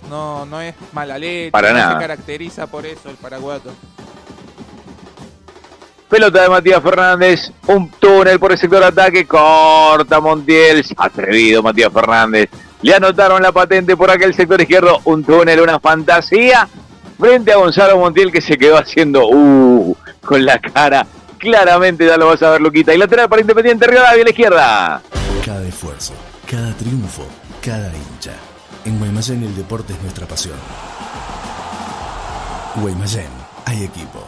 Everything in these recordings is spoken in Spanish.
no es mala leche, para no nada. se caracteriza por eso el paraguato. Pelota de Matías Fernández, un túnel por el sector ataque, corta Montiel, atrevido Matías Fernández. Le anotaron la patente por aquel sector izquierdo, un túnel, una fantasía, frente a Gonzalo Montiel que se quedó haciendo con la cara. Claramente ya lo vas a ver, Luquita. Y lateral para Independiente Rivadavia a la izquierda. Cada esfuerzo, cada triunfo, cada hincha. En Guaymallén el deporte es nuestra pasión. Guaymallén, hay equipo.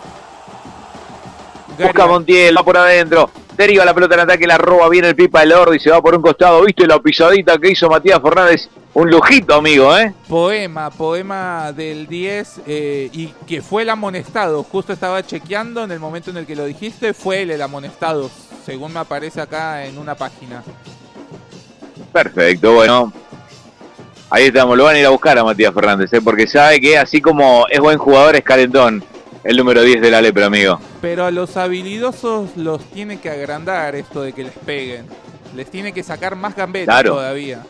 Busca Montiel, va por adentro, deriva la pelota en ataque, la roba bien el Pipa Elordi, se va por un costado. ¿Viste la pisadita que hizo Matías Fernández? Un lujito, amigo, ¿eh? Poema del 10 y que fue el amonestado. Justo estaba chequeando en el momento en el que lo dijiste, fue él el amonestado, según me aparece acá en una página. Perfecto, bueno. Ahí estamos, lo van a ir a buscar a Matías Fernández, porque sabe que así como es buen jugador, es calentón. El número 10 de la Lepra, amigo. Pero a los habilidosos los tiene que agrandar esto de que les peguen. Les tiene que sacar más gambetas todavía.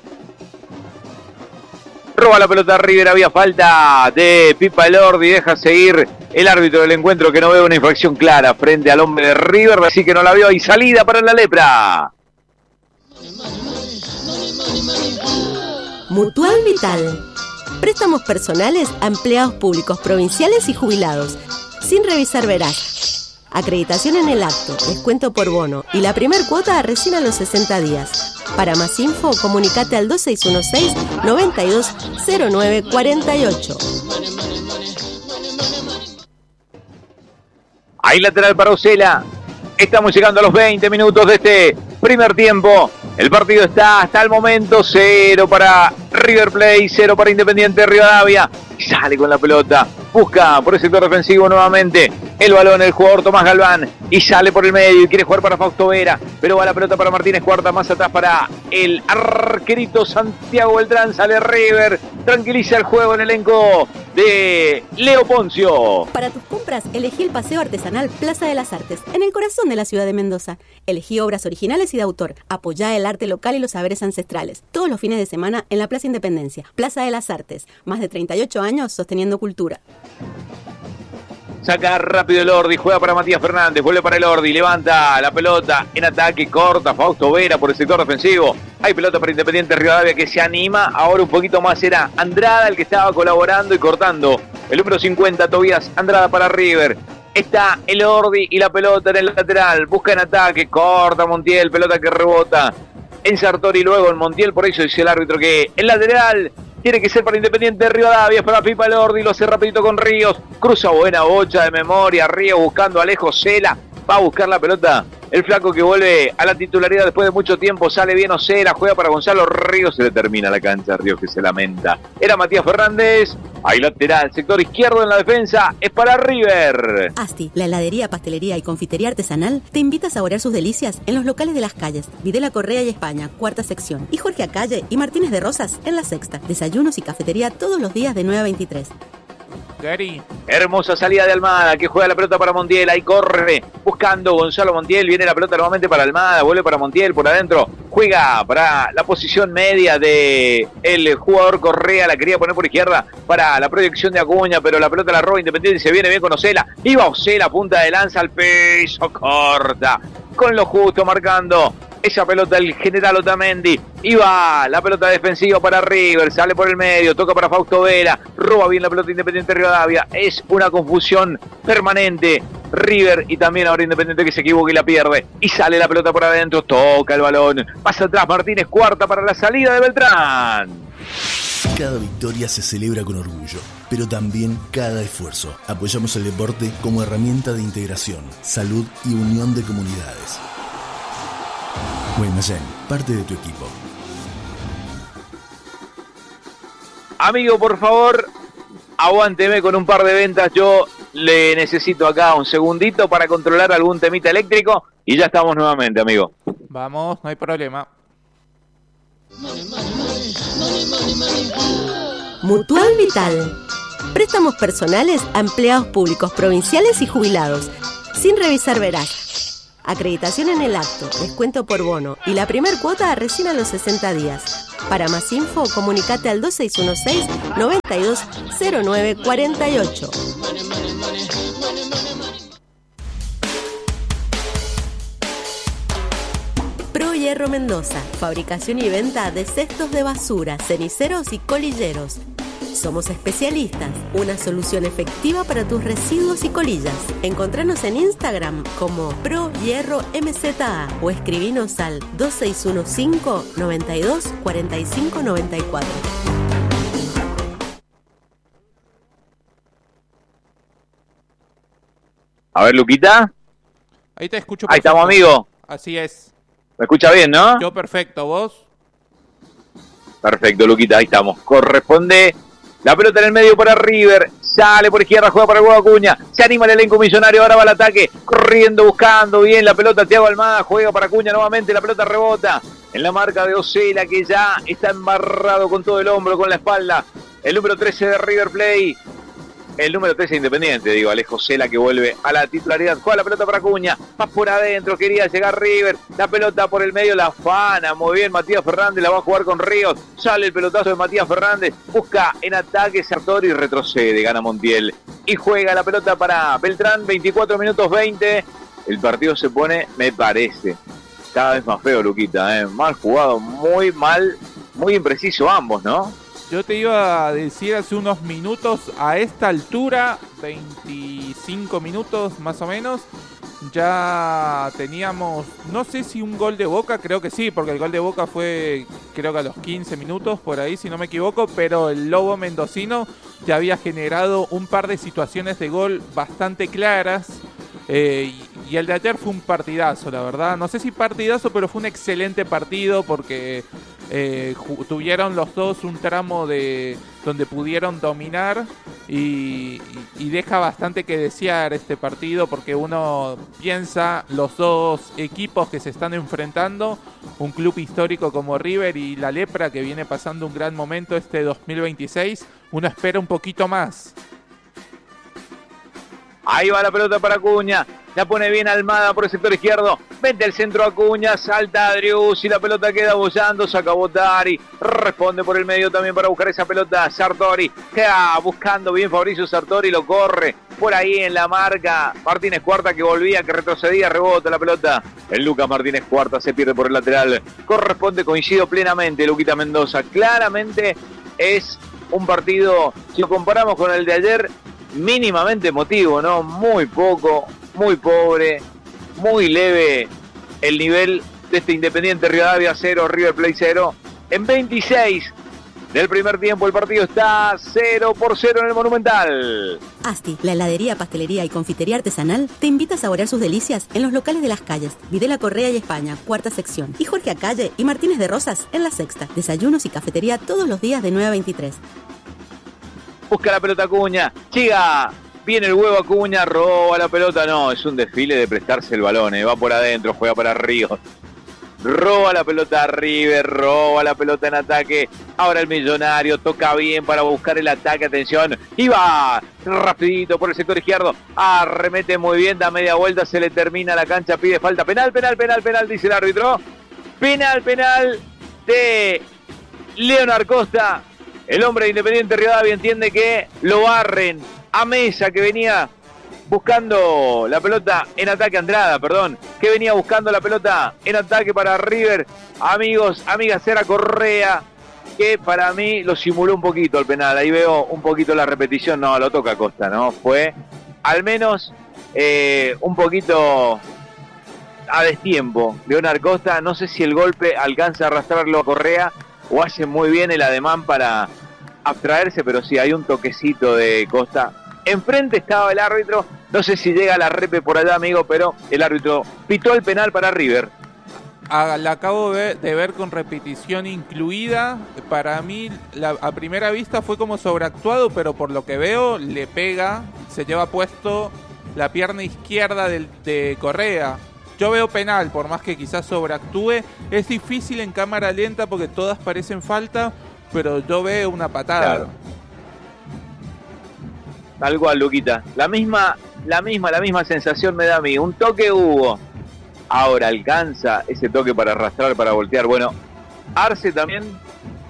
Roba la pelota a River, había falta de Pipa Elordi, deja seguir el árbitro del encuentro que no ve una infracción clara frente al hombre de River, así que no la vio y salida para la Lepra. Mutual Vital. Préstamos personales a empleados públicos provinciales y jubilados. Sin revisar verás. Acreditación en el acto, descuento por bono y la primer cuota recién a los 60 días. Para más info, comunicate al 2616-920948. Ahí lateral para Osela. Estamos llegando a los 20 minutos de este primer tiempo. El partido está hasta el momento 0 para River Plate, 0 para Independiente Rivadavia. Sale con la pelota, busca por el sector defensivo nuevamente el balón, el jugador Tomás Galván, y sale por el medio y quiere jugar para Fausto Vera, pero va la pelota para Martínez Cuarta, más atrás para el arquerito Santiago Beltrán. Sale River, tranquiliza el juego en el elenco de Leo Poncio. Para tus compras, elegí el paseo artesanal Plaza de las Artes, en el corazón de la ciudad de Mendoza. Elegí obras originales y de autor. Apoyá el arte local y los saberes ancestrales. Todos los fines de semana en la Plaza Independencia. Plaza de las Artes. Más de 38 años sosteniendo cultura. Saca rápido el Ordi, juega para Matías Fernández, vuelve para el Ordi, levanta la pelota en ataque, corta Fausto Vera por el sector defensivo. Hay pelota para Independiente Rivadavia que se anima, ahora un poquito más era Andrada el que estaba colaborando y cortando. El número 50, Tobías Andrada para River. Está el Ordi y la pelota en el lateral, busca en ataque, corta Montiel, pelota que rebota en Sartori, luego en Montiel, por eso dice el árbitro que el lateral tiene que ser para Independiente de Rivadavia, es para Pipa Elordi, lo hace rapidito con Ríos, cruza buena bocha de memoria, Ríos buscando a Alejo Cela, va a buscar la pelota, el flaco que vuelve a la titularidad después de mucho tiempo, sale bien Ocela, juega para Gonzalo Ríos, se le termina la cancha, Ríos que se lamenta, era Matías Fernández, ahí lateral, sector izquierdo en la defensa, es para River. Asti, la heladería, pastelería y confitería artesanal, te invita a saborear sus delicias en los locales de las calles, Videla Correa y España, cuarta sección, y Jorge Acalle y Martínez de Rosas en la sexta, desayunos y cafetería todos los días de 9 a 23. Gary. Hermosa salida de Almada, que juega la pelota para Montiel, ahí corre, buscando Gonzalo Montiel, viene la pelota nuevamente para Almada, vuelve para Montiel, por adentro, juega para la posición media de el jugador Correa, la quería poner por izquierda para la proyección de Acuña, pero la pelota la roba Independiente y se viene bien con Ocela, iba Ocela, punta de lanza al piso, corta, con lo justo marcando esa pelota el general Otamendi, iba la pelota defensiva para River, sale por el medio, toca para Fausto Vera, roba bien la pelota Independiente Rivadavia, es una confusión permanente, River y también ahora Independiente que se equivoca y la pierde, y sale la pelota por adentro, toca el balón, pasa atrás Martínez Cuarta para la salida de Beltrán. Cada victoria se celebra con orgullo, pero también cada esfuerzo. Apoyamos el deporte como herramienta de integración, salud y unión de comunidades. Guaymallén, parte de tu equipo. Amigo, por favor, aguánteme con un par de ventas. Yo le necesito acá un segundito para controlar algún temita eléctrico y ya estamos nuevamente, amigo. Vamos, no hay problema. Mutual Vital. Préstamos personales a empleados públicos provinciales y jubilados. Sin revisar verás. Acreditación en el acto, descuento por bono y la primer cuota recién a los 60 días. Para más info, comunicate al 2616-920948. Pro Hierro Mendoza, fabricación y venta de cestos de basura, ceniceros y colilleros. Somos especialistas, una solución efectiva para tus residuos y colillas. Encontranos en Instagram como Pro Hierro MZA o escribinos al 2615-924594. A ver, Luquita. Ahí te escucho. Ahí estamos, amigo. Así es. ¿Me escucha bien, no? Yo perfecto, ¿vos? Perfecto, Luquita, ahí estamos. Corresponde la pelota en el medio para River. Sale por izquierda, juega para el huevo Acuña. Se anima el elenco millonario, ahora va al ataque. Corriendo, buscando bien la pelota. Thiago Almada juega para Acuña nuevamente. La pelota rebota en la marca de Osela, que ya está embarrado con todo el hombro, con la espalda. El número 13 de River Plate. El número 13 Independiente, digo, Alejo Sela, que vuelve a la titularidad. Juega la pelota para Acuña, más por adentro, quería llegar River. La pelota por el medio, la afana, muy bien, Matías Fernández, la va a jugar con Ríos. Sale el pelotazo de Matías Fernández, busca en ataque Sartori y retrocede, gana Montiel. Y juega la pelota para Beltrán, 24 minutos 20. El partido se pone, me parece, cada vez más feo, Luquita, mal jugado, muy mal, muy impreciso ambos, ¿no? Yo te iba a decir hace unos minutos, a esta altura, 25 minutos más o menos, ya teníamos, no sé si un gol de Boca, creo que sí, porque el gol de Boca fue, creo que a los 15 minutos, por ahí, si no me equivoco, pero el Lobo mendocino ya había generado un par de situaciones de gol bastante claras, y el de ayer fue un partidazo, la verdad. No sé si partidazo, pero fue un excelente partido porque tuvieron los dos un tramo de donde pudieron dominar y deja bastante que desear este partido, porque uno piensa los dos equipos que se están enfrentando, un club histórico como River y la Lepra, que viene pasando un gran momento este 2026, uno espera un poquito más. Ahí va la pelota para Acuña. La pone bien Almada por el sector izquierdo. Vente el centro Acuña. Salta Adrius y la pelota queda bollando. Saca Botari. Responde por el medio también para buscar esa pelota. Sartori. Queda buscando bien Fabricio Sartori. Lo corre por ahí en la marca. Martínez Cuarta, que volvía, que retrocedía. Rebota la pelota. El Lucas Martínez Cuarta se pierde por el lateral. Corresponde, coincido plenamente, Luquita Mendoza. Claramente es un partido, si lo comparamos con el de ayer, mínimamente emotivo, ¿no? Muy poco, muy pobre, muy leve el nivel de este Independiente Rivadavia 0, River Plate 0. En 26 del primer tiempo el partido está 0-0 en el Monumental. Asti, la heladería, pastelería y confitería artesanal, te invita a saborear sus delicias en los locales de Las Calles, Videla Correa y España, cuarta sección, y Jorge Acalle y Martínez de Rosas en la sexta. Desayunos y cafetería todos los días de 9 a 23. Busca la pelota Acuña, llega, viene el huevo Acuña, roba la pelota, no, es un desfile de prestarse el balón, va por adentro, juega para Ríos, roba la pelota a River, roba la pelota en ataque, ahora el Millonario toca bien para buscar el ataque, atención, y va rapidito por el sector izquierdo, arremete muy bien, da media vuelta, se le termina la cancha, pide falta, penal, dice el árbitro, penal de Leonard Costa. El hombre de Independiente Rivadavia entiende que lo barren a Mesa, que venía buscando la pelota en ataque, Andrada, perdón, que venía buscando la pelota en ataque para River. Amigos, amigas, era Correa, que para mí lo simuló un poquito el penal. Ahí veo un poquito la repetición, no, lo toca Costa, ¿no? Fue al menos un poquito a destiempo. Leonard Costa, no sé si el golpe alcanza a arrastrarlo a Correa o hace muy bien el ademán para abstraerse, pero sí, hay un toquecito de Costa. Enfrente estaba el árbitro, no sé si llega la repe por allá, amigo, pero el árbitro pitó el penal para River. La acabo de ver con repetición incluida. Para mí, a primera vista fue como sobreactuado, pero por lo que veo, le pega, se lleva puesto la pierna izquierda de Correa. Yo veo penal, por más que quizás sobreactúe. Es difícil en cámara lenta porque todas parecen falta, pero yo veo una patada. Claro. Tal cual, Luquita. La misma sensación me da a mí. Un toque hubo. Ahora alcanza ese toque para arrastrar, para voltear. Bueno, Arce también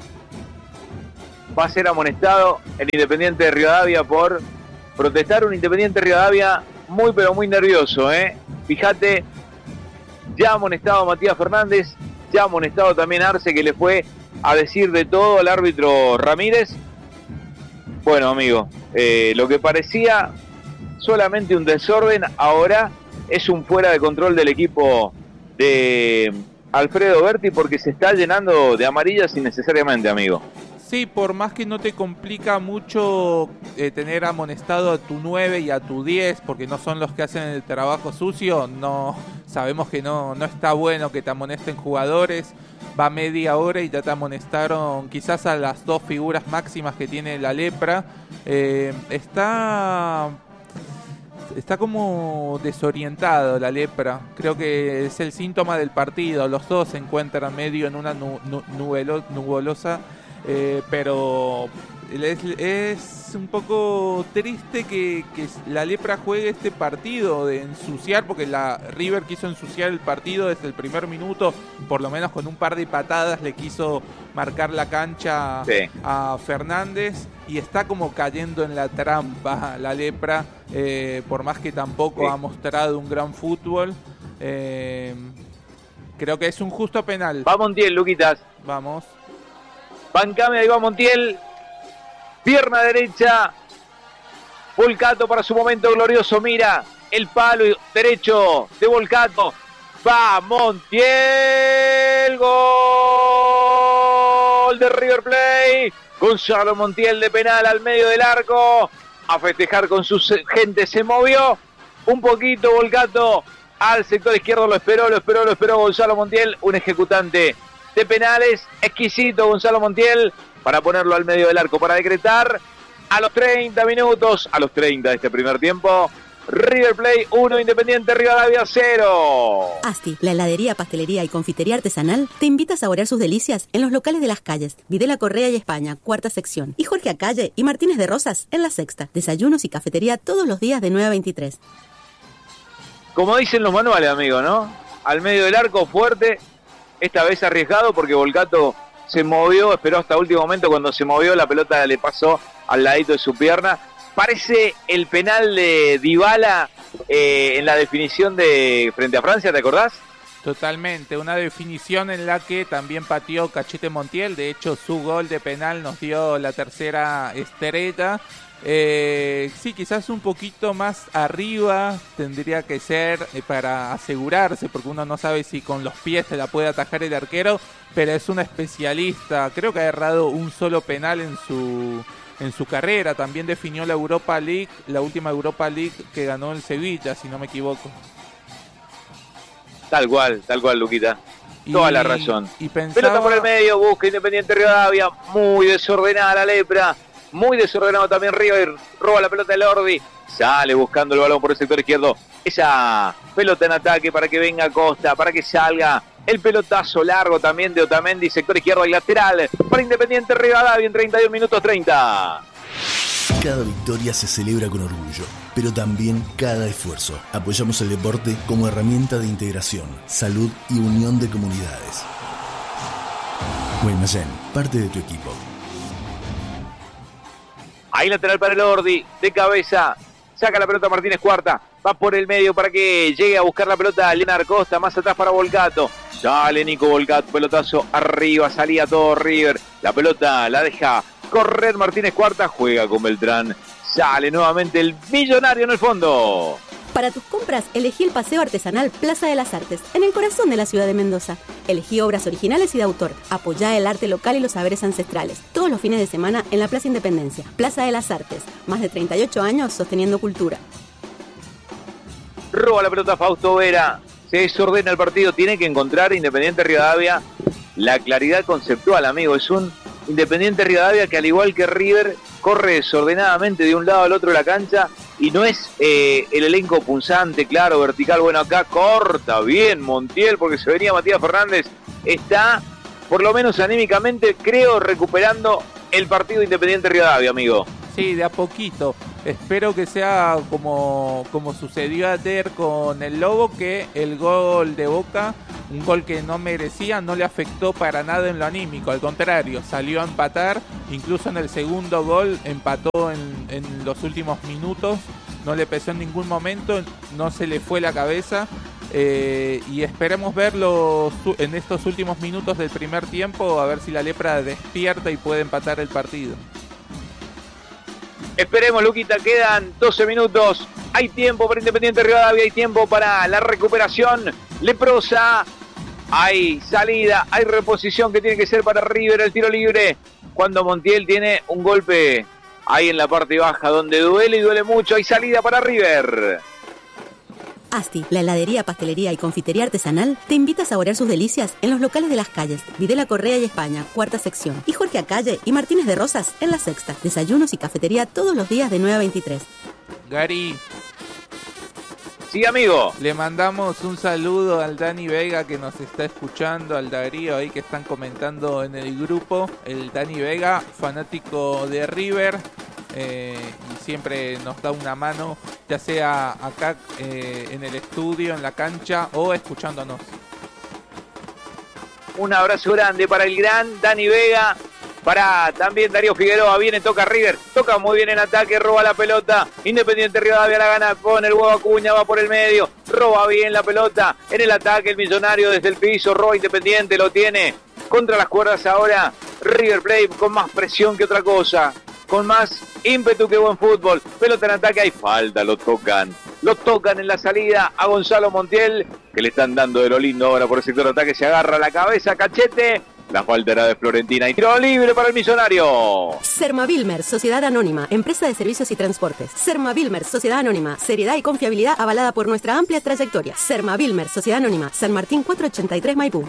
va a ser amonestado el Independiente de Rivadavia por protestar. Un Independiente de Rivadavia muy pero muy nervioso, Fíjate, ya amonestado Matías Fernández, ya amonestado también Arce, que le fue a decir de todo al árbitro Ramírez. Bueno, amigo, lo que parecía solamente un desorden, ahora es un fuera de control del equipo de Alfredo Berti, porque se está llenando de amarillas innecesariamente, amigo. Sí, por más que no te complica mucho tener amonestado a tu 9 y a tu 10, porque no son los que hacen el trabajo sucio, no sabemos que no está bueno que te amonesten jugadores. Va media hora y ya te amonestaron quizás a las 2 figuras máximas que tiene la lepra. Está como desorientado la lepra. Creo que es el síntoma del partido. Los dos se encuentran medio en una nubulosa. Pero es un poco triste que la lepra juegue este partido de ensuciar, porque la River quiso ensuciar el partido desde el primer minuto, por lo menos con un par de patadas le quiso marcar la cancha a Fernández, y está como cayendo en la trampa la lepra, por más que tampoco ha mostrado un gran fútbol. Creo que es un justo penal. Va Montiel, Luquitas. Vamos. Bancame, ahí va Montiel. Pierna derecha. Volcato para su momento glorioso. Mira el palo derecho de Volcato. Va Montiel. Gol de River Plate. Gonzalo Montiel de penal al medio del arco. A festejar con su gente. Se movió un poquito Volcato al sector izquierdo. Lo esperó Gonzalo Montiel. Un ejecutante de penales exquisito, Gonzalo Montiel, para ponerlo al medio del arco, para decretar a los 30 minutos, a los 30 de este primer tiempo, River Plate 1, Independiente Rivadavia 0. Asti, la heladería, pastelería y confitería artesanal, te invita a saborear sus delicias en los locales de Las Calles, Videla Correa y España, cuarta sección, y Jorge Acalle y Martínez de Rosas en la sexta. Desayunos y cafetería todos los días de 9 a 23. Como dicen los manuales, amigo, ¿no? Al medio del arco, fuerte. Esta vez arriesgado porque Volcato se movió, esperó hasta último momento. Cuando se movió, la pelota le pasó al ladito de su pierna. Parece el penal de Dybala en la definición de frente a Francia, ¿te acordás? Totalmente, una definición en la que también pateó Cachete Montiel. De hecho, su gol de penal nos dio la tercera estrella. Sí, quizás un poquito más arriba tendría que ser para asegurarse, porque uno no sabe si con los pies se la puede atajar el arquero, pero es un especialista. Creo que ha errado un solo penal en su carrera. También definió la Europa League, la última Europa League que ganó el Sevilla, si no me equivoco. Tal cual, Luquita. Toda la razón. Y pensaba... Pelota por el medio, busca Independiente Rivadavia, muy desordenada la lepra. Muy desordenado también River, roba la pelota del Ordi, sale buscando el balón por el sector izquierdo. Esa pelota en ataque para que venga Costa, para que salga el pelotazo largo también de Otamendi, sector izquierdo y lateral para Independiente Rivadavia en 32 minutos 30. Cada victoria se celebra con orgullo, pero también cada esfuerzo. Apoyamos el deporte como herramienta de integración, salud y unión de comunidades. Guaymallén, parte de tu equipo. Ahí lateral para el Ordi, de cabeza, saca la pelota Martínez Cuarta, va por el medio para que llegue a buscar la pelota Leonard Costa, más atrás para Volcato, sale Nico Volcato, pelotazo arriba, salía todo River, la pelota la deja correr Martínez Cuarta, juega con Beltrán, sale nuevamente el millonario en el fondo. Para tus compras, elegí el Paseo Artesanal Plaza de las Artes, en el corazón de la ciudad de Mendoza. Elegí obras originales y de autor. Apoyá el arte local y los saberes ancestrales. Todos los fines de semana en la Plaza Independencia. Plaza de las Artes. Más de 38 años sosteniendo cultura. Roba la pelota Fausto Vera. Se desordena el partido. Tiene que encontrar Independiente Rivadavia la claridad conceptual, amigo. Es un Independiente Rivadavia que, al igual que River, corre desordenadamente de un lado al otro de la cancha. Y no es el elenco punzante, claro, vertical. Bueno, acá corta bien Montiel porque se venía Matías Fernández. Está, por lo menos anímicamente, creo, recuperando el partido Independiente Rivadavia, amigo. Sí, de a poquito. Espero que sea como sucedió ayer con el Lobo, que el gol de Boca, un gol que no merecía, no le afectó para nada en lo anímico. Al contrario, salió a empatar. Incluso en el segundo gol empató en los últimos minutos. No le pesó en ningún momento, no se le fue la cabeza. Y esperemos verlo en estos últimos minutos del primer tiempo, a ver si la Lepra despierta y puede empatar el partido. Esperemos, Luquita, quedan 12 minutos. Hay tiempo para Independiente Rivadavia, hay tiempo para la recuperación leprosa. Hay salida, hay reposición que tiene que ser para River, el tiro libre. Cuando Montiel tiene un golpe ahí en la parte baja donde duele y duele mucho, hay salida para River. Asti, la heladería, pastelería y confitería artesanal, te invita a saborear sus delicias en los locales de las calles Videla Correa y España, cuarta sección, y Jorge Acalle y Martínez de Rosas en la sexta. Desayunos y cafetería todos los días de 9 a 23. Gary. Sí, amigo. Le mandamos un saludo al Dani Vega que nos está escuchando, al Darío ahí que están comentando en el grupo. El Dani Vega, fanático de River. Y siempre nos da una mano, ya sea acá en el estudio, en la cancha o escuchándonos. Un abrazo grande para el gran Dani Vega, para también Darío Figueroa. Viene, toca River, toca muy bien en ataque, roba la pelota. Independiente Rivadavia la gana con el huevo Acuña, va por el medio, roba bien la pelota en el ataque. El Millonario desde el piso, roba Independiente, lo tiene contra las cuerdas ahora. River Plate con más presión que otra cosa, con más ímpetu que buen fútbol. Pelota en ataque, hay falta, lo tocan en la salida a Gonzalo Montiel, que le están dando de lo lindo ahora por el sector de ataque. Se agarra la cabeza, cachete. La falta era de Florentina y tiro libre para el Millonario. Sermavilmer, Sociedad Anónima, empresa de servicios y transportes. Sermavilmer, Sociedad Anónima, seriedad y confiabilidad avalada por nuestra amplia trayectoria. Sermavilmer, Sociedad Anónima, San Martín 483 Maipú.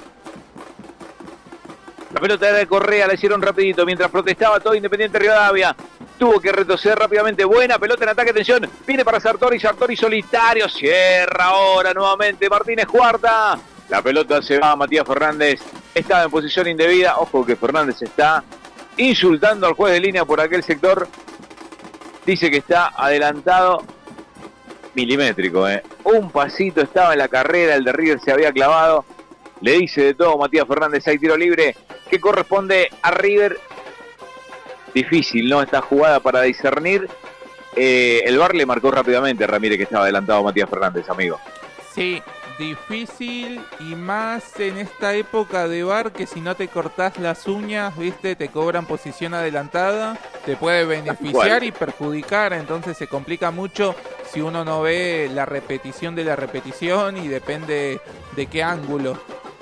La pelota era de Correa, la hicieron rapidito mientras protestaba todo Independiente Rivadavia. Tuvo que retroceder rápidamente. Buena pelota en ataque, atención. Viene para Sartori, Sartori solitario. Cierra ahora nuevamente Martínez Cuarta. La pelota se va a Matías Fernández. Estaba en posición indebida. Ojo que Fernández está insultando al juez de línea por aquel sector. Dice que está adelantado. Milimétrico, Un pasito estaba en la carrera. El de River se había clavado. Le dice de todo Matías Fernández. Hay tiro libre que corresponde a River. Difícil, ¿no? Esta jugada para discernir. El VAR le marcó rápidamente a Ramírez que estaba adelantado Matías Fernández, amigo. Sí, difícil, y más en esta época de VAR, que si no te cortás las uñas, viste, te cobran posición adelantada, te puede beneficiar y perjudicar. Entonces se complica mucho si uno no ve la repetición de la repetición y depende de qué ángulo.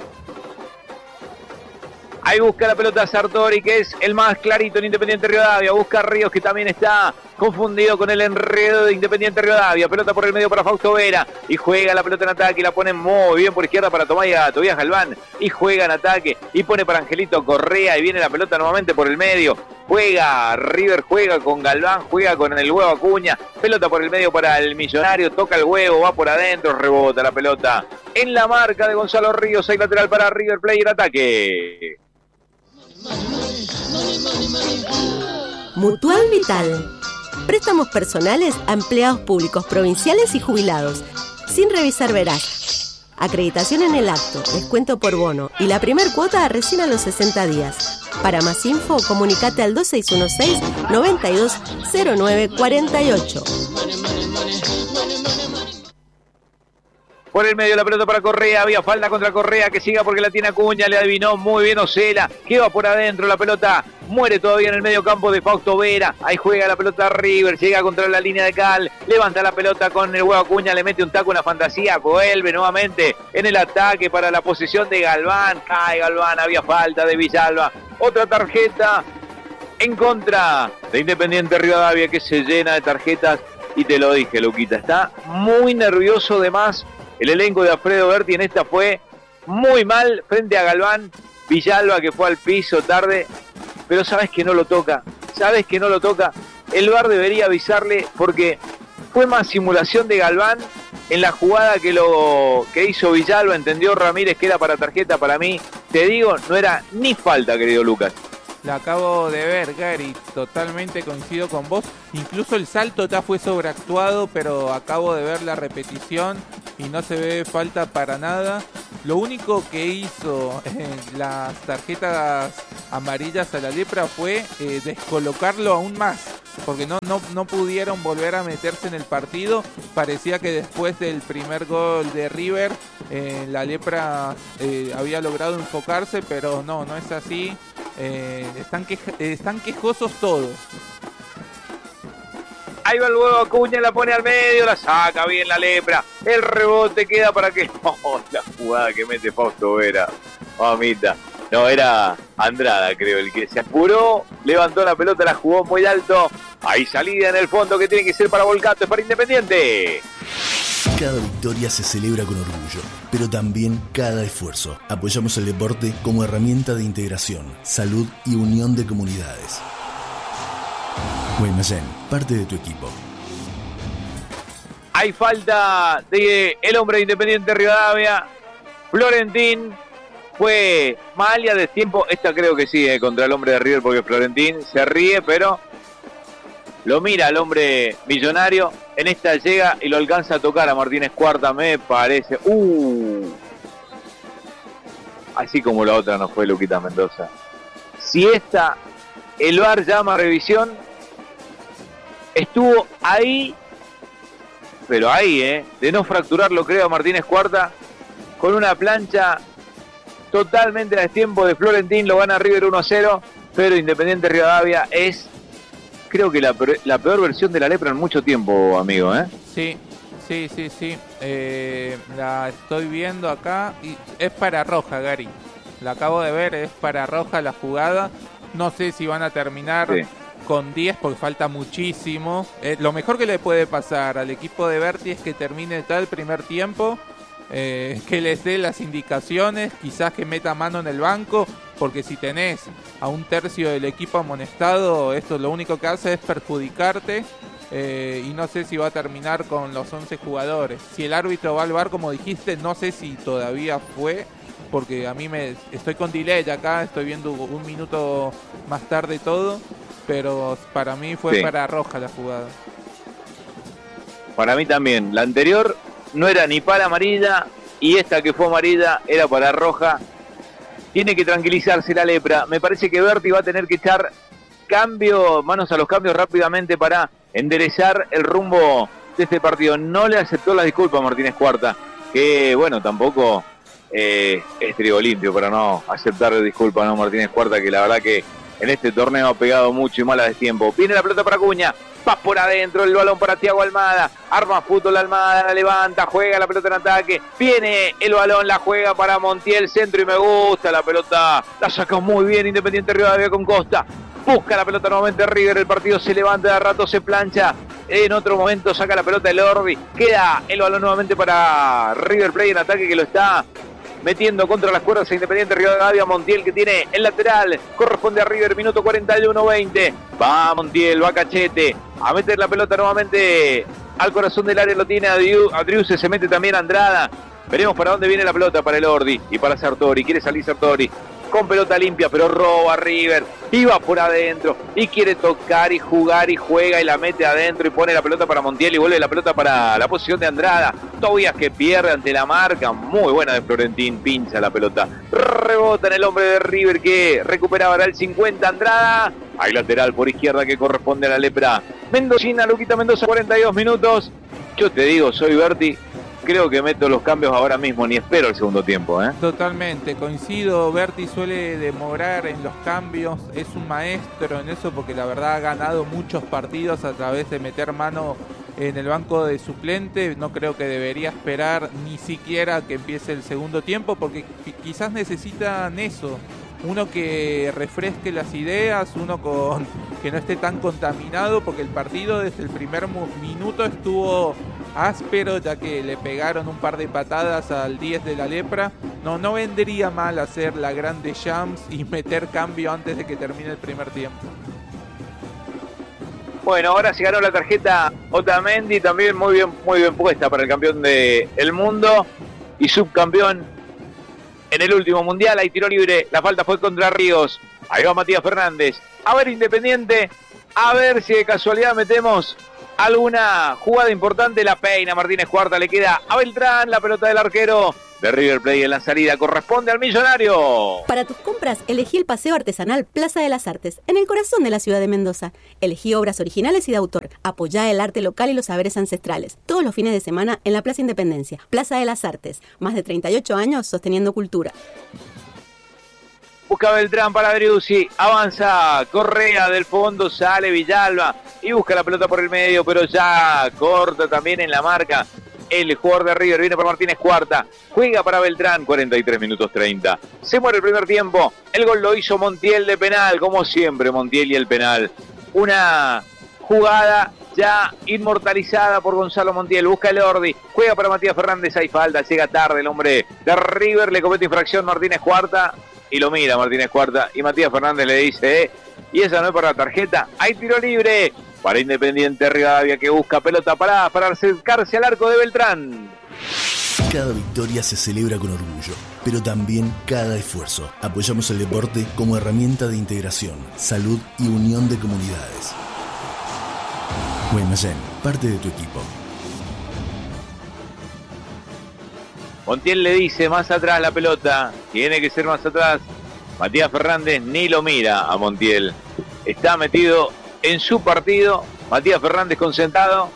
Ahí busca la pelota Sartori, que es el más clarito en Independiente Rivadavia. Busca a Ríos, que también está confundido con el enredo de Independiente Rivadavia. Pelota por el medio para Fausto Vera. Y juega la pelota en ataque y la pone muy bien por izquierda para Tobías Galván. Y juega en ataque y pone para Angelito Correa. Y viene la pelota nuevamente por el medio. Juega River, juega con Galván, juega con el huevo Acuña. Pelota por el medio para el Millonario. Toca el huevo, va por adentro, rebota la pelota en la marca de Gonzalo Ríos. Hay lateral para River Plate en ataque. Mutual Vital. Préstamos personales a empleados públicos provinciales y jubilados, sin revisar veraz. Acreditación en el acto, descuento por bono y la primer cuota recién a los 60 días. Para más info, comunicate al 2616-920948. Por el medio la pelota para Correa, había falta contra Correa, que siga porque la tiene Acuña, le adivinó muy bien Ocela, que va por adentro, la pelota muere todavía en el medio campo de Fausto Vera. Ahí juega la pelota River, llega contra la línea de Cal, levanta la pelota con el huevo Acuña, le mete un taco, una fantasía, vuelve nuevamente en el ataque para la posición de Galván. Cae Galván, había falta de Villalba. Otra tarjeta en contra de Independiente Rivadavia, que se llena de tarjetas. Y te lo dije, Luquita, está muy nervioso de más el elenco de Alfredo Berti. En esta fue muy mal frente a Galván. Villalba, que fue al piso tarde, pero sabes que no lo toca. El VAR debería avisarle, porque fue más simulación de Galván en la jugada que lo que hizo Villalba. Entendió Ramírez que era para tarjeta. Para mí, te digo, no era ni falta, querido Lucas. La acabo de ver, Gary, totalmente coincido con vos. Incluso el salto ya fue sobreactuado, pero acabo de ver la repetición y no se ve falta para nada. Lo único que hizo las tarjetas amarillas a la Lepra fue descolocarlo aún más, porque no pudieron volver a meterse en el partido. Parecía que después del primer gol de River, la Lepra había logrado enfocarse, pero no es así. Están quejosos todos. Ahí va el huevo Acuña, la pone al medio, la saca bien la Lepra. El rebote queda para que... Oh, la jugada que mete Fausto Vera. Mamita. No, era Andrada, creo, el que se apuró, levantó la pelota, la jugó muy alto. Hay salida en el fondo que tiene que ser para Volcato, es para Independiente. Cada victoria se celebra con orgullo, pero también cada esfuerzo. Apoyamos el deporte como herramienta de integración, salud y unión de comunidades. Guaymallén, parte de tu equipo. Hay falta de el hombre de Independiente Rivadavia, Florentín. Fue mal y a destiempo. Esta creo que sí, contra el hombre de River, porque Florentín se ríe, pero lo mira al hombre millonario. En esta llega y lo alcanza a tocar a Martínez Cuarta, me parece. Así como la otra no fue Luquita Mendoza. Si esta, el VAR llama a revisión, estuvo ahí, pero ahí, de no fracturarlo, creo, a Martínez Cuarta, con una plancha totalmente a destiempo de Florentín. Lo gana River 1-0, pero Independiente Rivadavia es, creo que la peor versión de la Lepra en mucho tiempo, amigo, Sí. La estoy viendo acá y es para roja, Gary. La acabo de ver, es para roja la jugada. No sé si van a terminar con 10 porque falta muchísimo. Lo mejor que le puede pasar al equipo de Berti es que termine tal primer tiempo, que les dé las indicaciones, quizás que meta mano en el banco, porque si tenés a un tercio del equipo amonestado, esto lo único que hace es perjudicarte. Y no sé si va a terminar con los 11 jugadores. Si el árbitro va al VAR, como dijiste, no sé si todavía fue, porque a mí estoy con delay acá, estoy viendo un minuto más tarde todo, pero para mí fue para roja la jugada. Para mí también. La anterior no era ni para amarilla y esta que fue amarilla era para roja. Tiene que tranquilizarse la Lepra. Me parece que Berti va a tener que echar manos a los cambios rápidamente para enderezar el rumbo de este partido. No le aceptó las disculpas a Martínez Cuarta, que bueno, tampoco es trigo limpio para no aceptar disculpas, ¿no? Martínez Cuarta, que la verdad que en este torneo ha pegado mucho y mal a destiempo. Viene la pelota para Acuña, va por adentro, el balón para Thiago Almada, arma fútbol Almada, la levanta, juega la pelota en ataque, viene el balón, la juega para Montiel, centro, y me gusta la pelota, la sacó muy bien Independiente Rivadavia con Costa. Busca la pelota nuevamente River, el partido se levanta, de rato se plancha, en otro momento saca la pelota el Orbi, queda el balón nuevamente para River Plate en ataque, que lo está metiendo contra las cuerdas a Independiente Rivadavia. Montiel, que tiene el lateral, corresponde a River, minuto 41-20, va Montiel, va Cachete, a meter la pelota nuevamente al corazón del área, lo tiene Adriuse, se mete también Andrada, veremos para dónde viene la pelota, para el Ordi y para Sartori, quiere salir Sartori, con pelota limpia, pero roba River, y va por adentro, y quiere tocar y jugar, y juega, y la mete adentro, y pone la pelota para Montiel, y vuelve la pelota para la posición de Andrada. Tobias, que pierde ante la marca, muy buena de Florentín, pincha la pelota, rebota en el hombre de River, que recuperaba el 50, Andrada, hay lateral por izquierda que corresponde a la Lepra. Mendocina, Luquita Mendoza, 42 minutos, yo te digo, soy Berti, creo que meto los cambios ahora mismo, ni espero el segundo tiempo. Totalmente, coincido. Berti suele demorar en los cambios, es un maestro en eso, porque la verdad ha ganado muchos partidos a través de meter mano en el banco de suplente. No creo que debería esperar ni siquiera que empiece el segundo tiempo, porque quizás necesitan eso, uno que refresque las ideas, uno que no esté tan contaminado, porque el partido desde el primer minuto estuvo áspero, ya que le pegaron un par de patadas al 10 de la Lepra. No vendría mal hacer la grande Shams y meter cambio antes de que termine el primer tiempo. Bueno, ahora se ganó la tarjeta Otamendi, también muy bien puesta para el campeón del mundo y subcampeón en el último mundial. Hay tiro libre, la falta fue contra Ríos. Ahí va Matías Fernández. A ver Independiente, a ver si de casualidad metemos alguna jugada importante. La peina Martínez Cuarta, le queda a Beltrán, la pelota del arquero de River Plate en la salida, corresponde al Millonario. Para tus compras, elegí el Paseo Artesanal Plaza de las Artes, en el corazón de la ciudad de Mendoza. Elegí obras originales y de autor. Apoyá el arte local y los saberes ancestrales. Todos los fines de semana en la Plaza Independencia. Plaza de las Artes, más de 38 años sosteniendo cultura. Busca Beltrán para Driussi, avanza Correa del fondo, sale Villalba y busca la pelota por el medio, pero ya corta también en la marca. El jugador de River viene por Martínez Cuarta, juega para Beltrán, 43 minutos 30. Se muere el primer tiempo, el gol lo hizo Montiel de penal, como siempre Montiel y el penal. Una jugada ya inmortalizada por Gonzalo Montiel, busca el Ordi, juega para Matías Fernández, hay falta, llega tarde el hombre de River, le comete infracción Martínez Cuarta y lo mira Martínez Cuarta y Matías Fernández le dice, y esa no es para la tarjeta, hay tiro libre. Para Independiente Rivadavia que busca pelota parada para acercarse al arco de Beltrán. Cada victoria se celebra con orgullo, pero también cada esfuerzo. Apoyamos el deporte como herramienta de integración, salud y unión de comunidades. Guaymallén, parte de tu equipo. Montiel le dice más atrás la pelota, tiene que ser más atrás. Matías Fernández ni lo mira a Montiel. Está metido en su partido, Matías Fernández concentrado.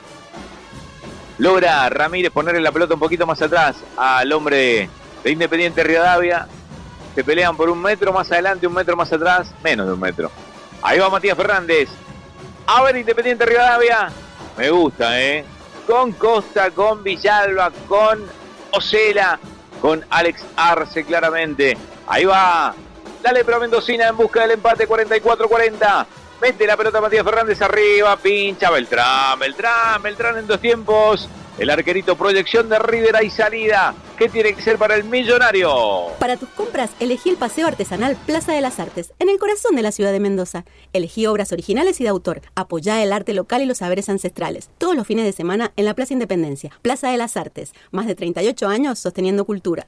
Logra Ramírez ponerle la pelota un poquito más atrás al hombre de Independiente Rivadavia. Se pelean por 1 metro más adelante, 1 metro más atrás, menos de 1 metro. Ahí va Matías Fernández. A ver Independiente Rivadavia. Me gusta, con Costa, con Villalba, con Osela, con Alex Arce claramente. Ahí va la lepra mendocina en busca del empate, 44-40. Mete la pelota Matías Fernández arriba, pincha Beltrán en 2 tiempos. El arquerito, proyección de River, hay salida. ¿Qué tiene que ser para el Millonario? Para tus compras, elegí el Paseo Artesanal Plaza de las Artes, en el corazón de la ciudad de Mendoza. Elegí obras originales y de autor. Apoyá el arte local y los saberes ancestrales. Todos los fines de semana en la Plaza Independencia. Plaza de las Artes, más de 38 años sosteniendo cultura.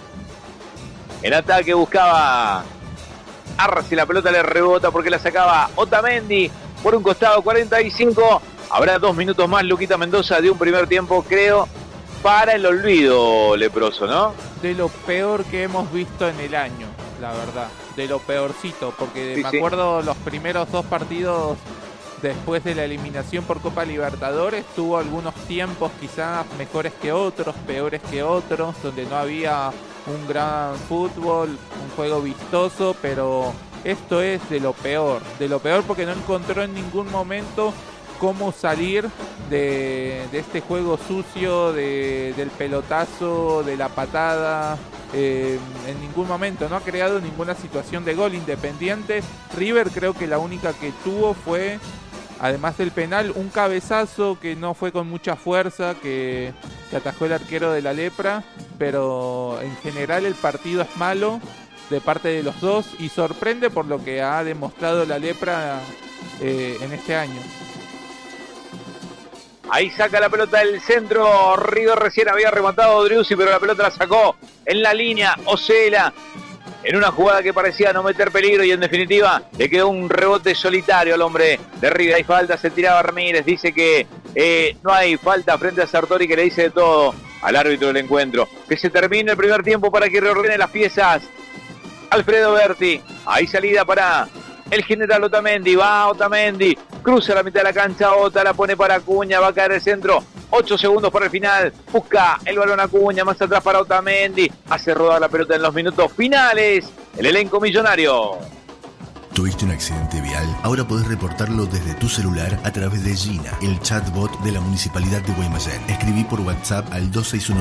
En ataque buscaba Arce, la pelota le rebota porque la sacaba Otamendi por un costado, 45. Habrá 2 minutos más, Luquita Mendoza, de un primer tiempo, creo, para el olvido leproso, ¿no? De lo peor que hemos visto en el año, la verdad. De lo peorcito, porque Sí, me acuerdo los primeros 2 partidos después de la eliminación por Copa Libertadores, tuvo algunos tiempos quizás mejores que otros, peores que otros, donde no había un gran fútbol, un juego vistoso, pero esto es de lo peor porque no encontró en ningún momento cómo salir de este juego sucio, del pelotazo, de la patada. En ningún momento no ha creado ninguna situación de gol. Independiente, River creo que la única que tuvo fue, además del penal, un cabezazo que no fue con mucha fuerza, que atajó el arquero de la lepra, pero en general el partido es malo de parte de los dos y sorprende por lo que ha demostrado la lepra en este año. Ahí saca la pelota del centro, River recién había rematado Driussi, pero la pelota la sacó en la línea Osela, en una jugada que parecía no meter peligro y en definitiva le quedó un rebote solitario al hombre de River. Hay falta, se tiraba Ramírez, dice que no hay falta frente a Sartori, que le dice de todo al árbitro del encuentro. Que se termine el primer tiempo para que reordene las piezas Alfredo Berti. Ahí salida para el general Otamendi, va Otamendi, cruza la mitad de la cancha, Ota la pone para Acuña, va a caer el centro, 8 segundos para el final, busca el balón Acuña, más atrás para Otamendi, hace rodar la pelota en los minutos finales, el elenco millonario. ¿Tuviste un accidente vial? Ahora podés reportarlo desde tu celular a través de Gina, el chatbot de la Municipalidad de Guaymallén. Escribí por WhatsApp al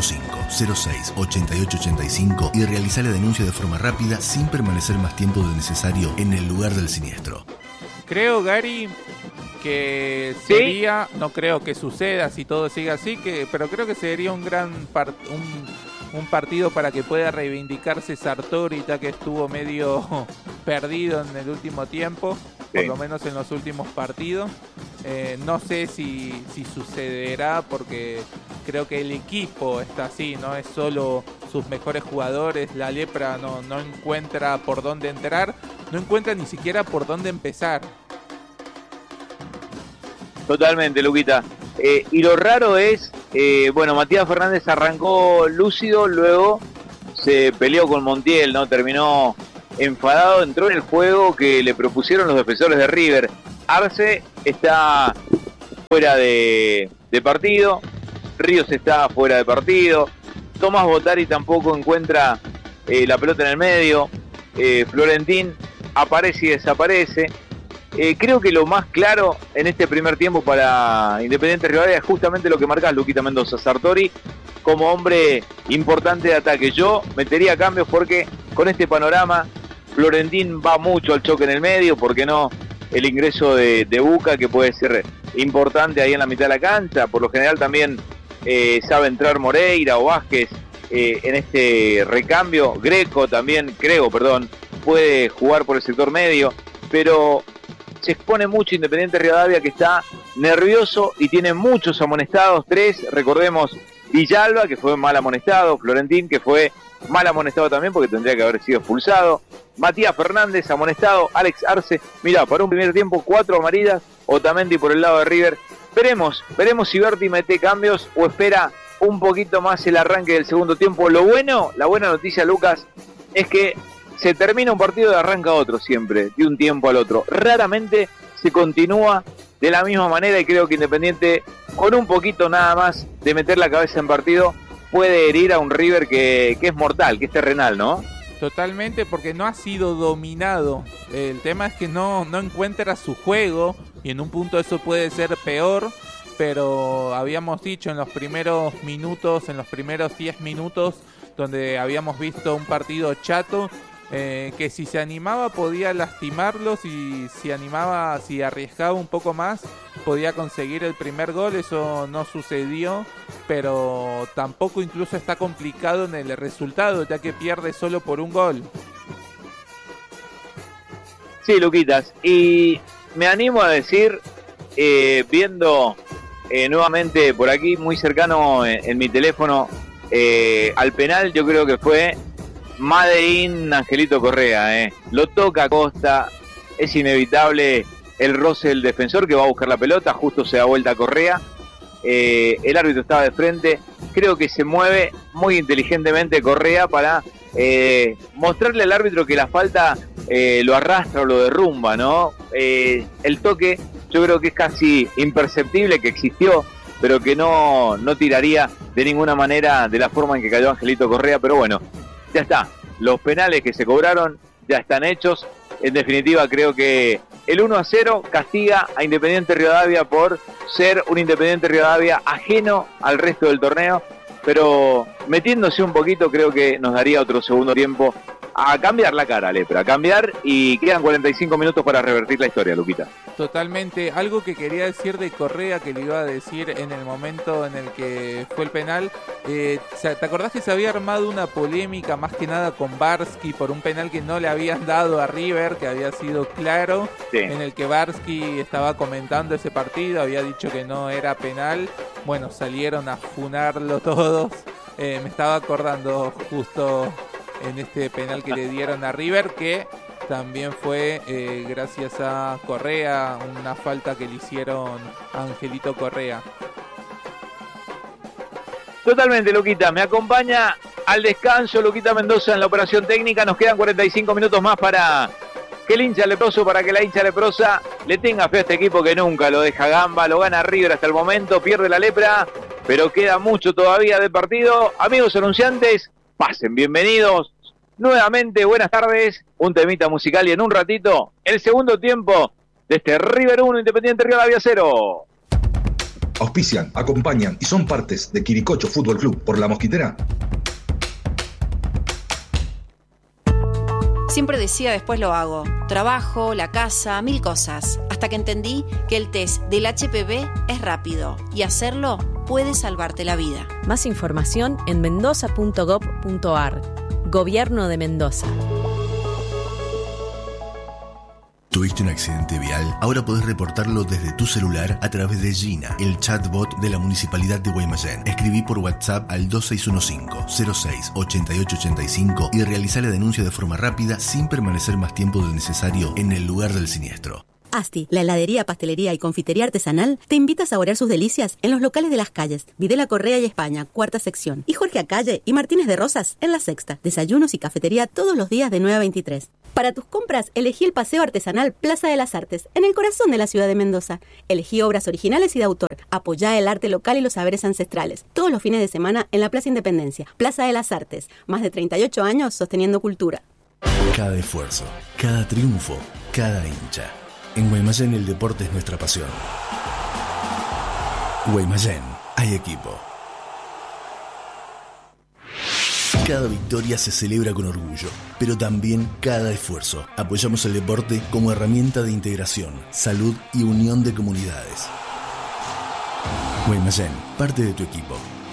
2615-06-8885 y realizá la denuncia de forma rápida sin permanecer más tiempo del necesario en el lugar del siniestro. Creo, Gary, que sería, no creo que suceda si todo sigue así, pero creo que sería un gran un partido para que pueda reivindicarse Sartori, ya que estuvo medio perdido en el último tiempo, por lo menos en los últimos partidos. No sé si sucederá, porque creo que el equipo está así, no es solo sus mejores jugadores, la lepra no encuentra por dónde entrar, no encuentra ni siquiera por dónde empezar. Totalmente, Luquita. Y lo raro es, Matías Fernández arrancó lúcido, luego se peleó con Montiel, ¿no? Terminó enfadado, entró en el juego que le propusieron los defensores de River. Arce está fuera de partido, Ríos está fuera de partido, Tomás Botari tampoco encuentra la pelota en el medio, Florentín aparece y desaparece. Creo que lo más claro en este primer tiempo para Independiente Rivadavia es justamente lo que marcás, Luquita Mendoza. Sartori como hombre importante de ataque. Yo metería cambios porque con este panorama Florentín va mucho al choque en el medio, porque no el ingreso de Buca, que puede ser importante ahí en la mitad de la cancha. Por lo general también sabe entrar Moreira o Vázquez en este recambio. Greco también, puede jugar por el sector medio, pero se expone mucho Independiente Rivadavia, que está nervioso y tiene muchos amonestados, 3, recordemos Villalba, que fue mal amonestado, Florentín, que fue mal amonestado también porque tendría que haber sido expulsado, Matías Fernández amonestado, Alex Arce. Mirá, para un primer tiempo 4 amarillas, Otamendi por el lado de River. Veremos si Berti mete cambios o espera un poquito más el arranque del segundo tiempo. La buena noticia, Lucas, es que se termina un partido y arranca otro siempre, de un tiempo al otro. Raramente se continúa de la misma manera, y creo que Independiente, con un poquito nada más de meter la cabeza en partido, puede herir a un River que es mortal, que es terrenal, ¿no? Totalmente, porque no ha sido dominado. El tema es que no encuentra su juego, y en un punto eso puede ser peor, pero habíamos dicho en los primeros minutos, en los primeros 10 minutos, donde habíamos visto un partido chato, que si se animaba podía lastimarlos, y si arriesgaba un poco más podía conseguir el primer gol. Eso no sucedió, pero tampoco incluso está complicado en el resultado, ya que pierde solo por un gol. Sí, Luquitas, y me animo a decir, viendo nuevamente por aquí muy cercano en mi teléfono al penal, yo creo que fue Made in Angelito Correa, lo toca Costa, es inevitable el roce del defensor que va a buscar la pelota, justo se da vuelta a Correa, el árbitro estaba de frente, creo que se mueve muy inteligentemente Correa para mostrarle al árbitro que la falta lo arrastra o lo derrumba, ¿no? El toque yo creo que es casi imperceptible, que existió, pero que no tiraría de ninguna manera de la forma en que cayó Angelito Correa, pero bueno, ya está, los penales que se cobraron ya están hechos. En definitiva, creo que el 1-0 castiga a Independiente Rivadavia por ser un Independiente Rivadavia ajeno al resto del torneo, pero metiéndose un poquito creo que nos daría otro segundo tiempo a cambiar la cara, Lepra, a cambiar, y quedan 45 minutos para revertir la historia, Luquita. Totalmente. Algo que quería decir de Correa, que le iba a decir en el momento en el que fue el penal, ¿te acordás que se había armado una polémica más que nada con Barsky por un penal que no le habían dado a River, que había sido claro, sí, en el que Barsky estaba comentando ese partido, había dicho que no era penal? Bueno, salieron a funarlo todos. Me estaba acordando justo en este penal que le dieron a River, que también fue gracias a Correa, una falta que le hicieron a Angelito Correa. Totalmente, Luquita. Me acompaña al descanso Luquita Mendoza en la operación técnica. Nos quedan 45 minutos más para que el hincha leproso, para que la hincha leprosa le tenga fe a este equipo que nunca lo deja gamba. Lo gana River hasta el momento, pierde la Lepra, pero queda mucho todavía de partido. Amigos anunciantes, pasen, bienvenidos. Nuevamente, buenas tardes, un temita musical y en un ratito, el segundo tiempo de este River 1, Independiente Rivadavia 0. Auspician, acompañan y son partes de Quiricocho Fútbol Club por La Mosquitera. Siempre decía después lo hago. Trabajo, la casa, 1000 cosas. Hasta que entendí que el test del HPV es rápido y hacerlo puede salvarte la vida. Más información en mendoza.gov.ar. Gobierno de Mendoza. ¿Tuviste un accidente vial? Ahora podés reportarlo desde tu celular a través de Gina, el chatbot de la Municipalidad de Guaymallén. Escribí por WhatsApp al 2615-06-8885 y realizá la denuncia de forma rápida sin permanecer más tiempo del necesario en el lugar del siniestro. Asti, la heladería, pastelería y confitería artesanal, te invita a saborear sus delicias en los locales de las calles Videla Correa y España, cuarta sección, y Jorge Acalle y Martínez de Rosas en la sexta. Desayunos y cafetería todos los días de 9 a 23. Para tus compras, elegí el paseo artesanal Plaza de las Artes, en el corazón de la ciudad de Mendoza. Elegí obras originales y de autor. Apoyá el arte local y los saberes ancestrales. Todos los fines de semana en la Plaza Independencia. Plaza de las Artes. Más de 38 años sosteniendo cultura. Cada esfuerzo, cada triunfo, cada hincha. En Guaymallén el deporte es nuestra pasión. Guaymallén, hay equipo. Cada victoria se celebra con orgullo, pero también cada esfuerzo. Apoyamos el deporte como herramienta de integración, salud y unión de comunidades. Guaymallén, parte de tu equipo.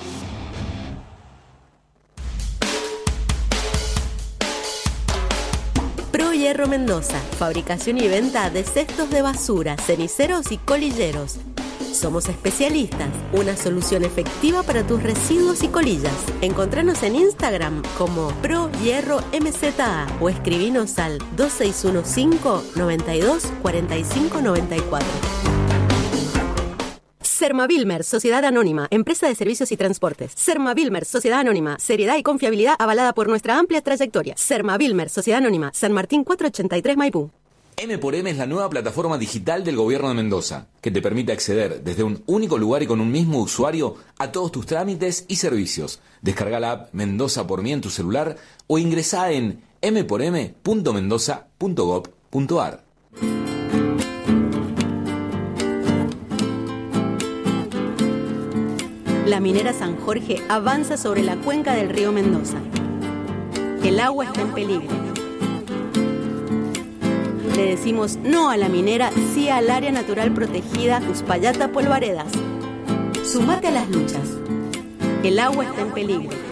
Pro Hierro Mendoza, fabricación y venta de cestos de basura, ceniceros y colilleros. Somos especialistas, una solución efectiva para tus residuos y colillas. Encontranos en Instagram como Pro Hierro MZA o escribinos al 2615 92 45 94. Sermavilmer, Sociedad Anónima, empresa de servicios y transportes. Sermavilmer, Sociedad Anónima, seriedad y confiabilidad avalada por nuestra amplia trayectoria. Sermavilmer, Sociedad Anónima, San Martín 483 Maipú. M×M es la nueva plataforma digital del Gobierno de Mendoza, que te permite acceder desde un único lugar y con un mismo usuario a todos tus trámites y servicios. Descarga la app Mendoza por mí en tu celular o ingresá en m4m.mendoza.gov.ar. La minera San Jorge avanza sobre la cuenca del río Mendoza. El agua está en peligro. Le decimos no a la minera, sí al área natural protegida Uspallata Polvaredas. Sumate a las luchas. El agua está en peligro.